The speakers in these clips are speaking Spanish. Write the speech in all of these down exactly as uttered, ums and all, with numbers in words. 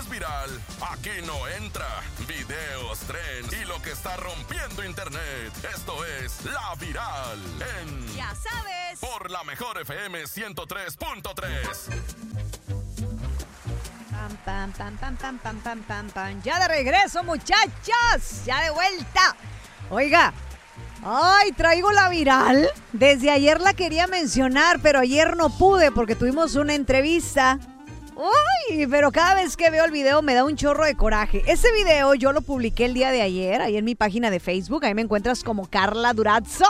es viral, aquí no entra. Videos, trends y lo que está rompiendo internet. Esto es La Viral en... Ya sabes. Por la mejor F M ciento tres punto tres. Pam, pam, pam, pam, pam, pam, pam, pam, pam. Ya de regreso, muchachos. Ya de vuelta. Oiga. Ay, traigo La Viral. Desde ayer la quería mencionar, pero ayer no pude porque tuvimos una entrevista. Uy, pero cada vez que veo el video me da un chorro de coraje. Ese video yo lo publiqué el día de ayer, ahí en mi página de Facebook. Ahí me encuentras como Carla Durazzo.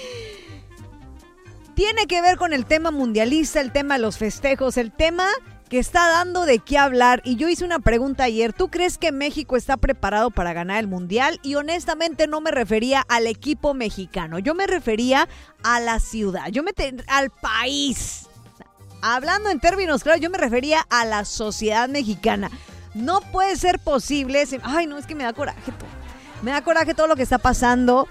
Tiene que ver con el tema mundialista, el tema de los festejos, el tema que está dando de qué hablar. Y yo hice una pregunta ayer. ¿Tú crees que México está preparado para ganar el mundial? Y honestamente no me refería al equipo mexicano. Yo me refería a la ciudad. Yo me te- al país. Hablando en términos claros, yo me refería a la sociedad mexicana. No puede ser posible. Ay, no, es que me da coraje todo. Me da coraje todo lo que está pasando.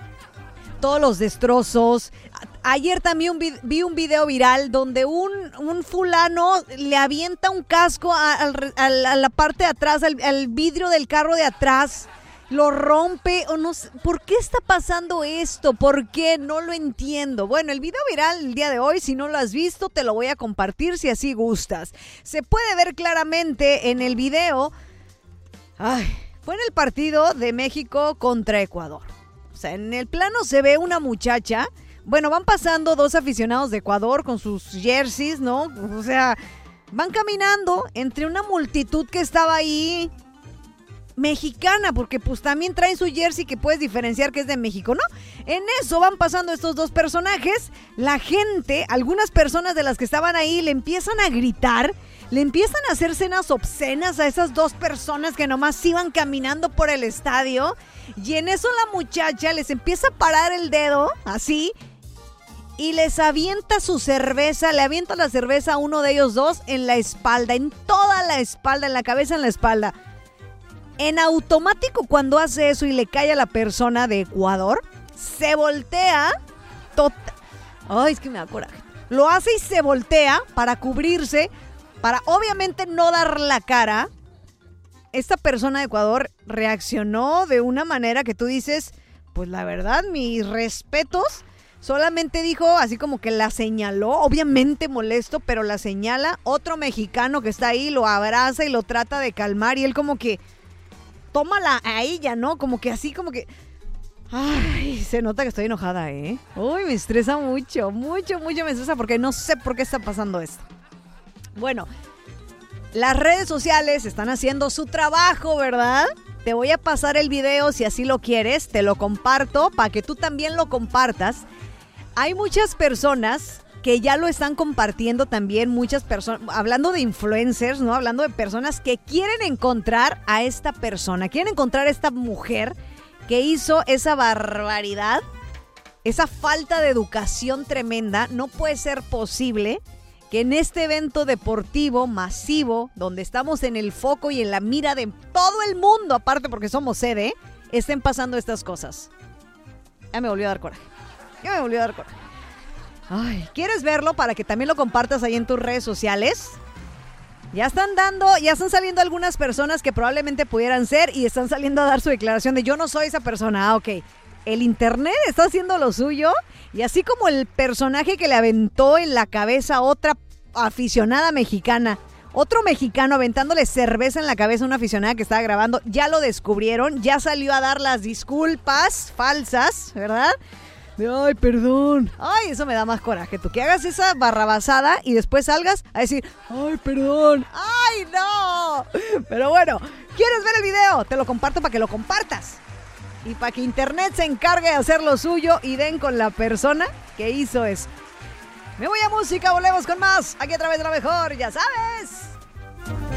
Todos los destrozos. Ayer también vi, vi un video viral donde un, un fulano le avienta un casco a, a, a, la, a la parte de atrás, al, al vidrio del carro de atrás. Lo rompe o no sé. ¿Por qué está pasando esto? ¿Por qué? No lo entiendo. Bueno, el video viral el día de hoy, si no lo has visto, te lo voy a compartir si así gustas. Se puede ver claramente en el video. Ay, fue en el partido de México contra Ecuador. O sea, en el plano se ve una muchacha. Bueno, van pasando dos aficionados de Ecuador con sus jerseys, ¿no? O sea, van caminando entre una multitud que estaba ahí mexicana, porque pues también traen su jersey que puedes diferenciar que es de México, ¿no? En eso van pasando estos dos personajes. La gente, algunas personas de las que estaban ahí le empiezan a gritar, le empiezan a hacer cenas obscenas a esas dos personas que nomás iban caminando por el estadio. Y en eso la muchacha les empieza a parar el dedo, así, y les avienta su cerveza, le avienta la cerveza a uno de ellos dos en la espalda, en toda la espalda, en la cabeza, en la espalda. En automático, cuando hace eso y le cae a la persona de Ecuador, se voltea. Tota- Ay, es que me da coraje. Lo hace y se voltea para cubrirse, para obviamente no dar la cara. Esta persona de Ecuador reaccionó de una manera que tú dices, pues la verdad, mis respetos. Solamente dijo, así como que la señaló, obviamente molesto, pero la señala. Otro mexicano que está ahí lo abraza y lo trata de calmar y él como que tómala a ella, ¿no? Como que así, como que... Ay, se nota que estoy enojada, ¿eh? Uy, me estresa mucho, mucho, mucho me estresa porque no sé por qué está pasando esto. Bueno, las redes sociales están haciendo su trabajo, ¿verdad? Te voy a pasar el video si así lo quieres, te lo comparto para que tú también lo compartas. Hay muchas personas que ya lo están compartiendo también, muchas personas, hablando de influencers, ¿no? Hablando de personas que quieren encontrar a esta persona, quieren encontrar a esta mujer que hizo esa barbaridad, esa falta de educación tremenda. No puede ser posible que en este evento deportivo masivo, donde estamos en el foco y en la mira de todo el mundo, aparte porque somos sede, estén pasando estas cosas. Ya me volvió a dar coraje. Ya me volvió a dar coraje. Ay, ¿quieres verlo para que también lo compartas ahí en tus redes sociales? Ya están dando, ya están saliendo algunas personas que probablemente pudieran ser y están saliendo a dar su declaración de yo no soy esa persona. Ah, ok. El internet está haciendo lo suyo y así como el personaje que le aventó en la cabeza a otra aficionada mexicana, otro mexicano aventándole cerveza en la cabeza a una aficionada que estaba grabando, ya lo descubrieron, ya salió a dar las disculpas falsas, ¿verdad? Ay, perdón. Ay, eso me da más coraje. Tú que hagas esa barrabasada y después salgas a decir, ay, perdón. Ay, no. Pero bueno, ¿quieres ver el video? Te lo comparto para que lo compartas. Y para que internet se encargue de hacer lo suyo y den con la persona que hizo eso. Me voy a música, volvemos con más. Aquí a través de la mejor, ya sabes.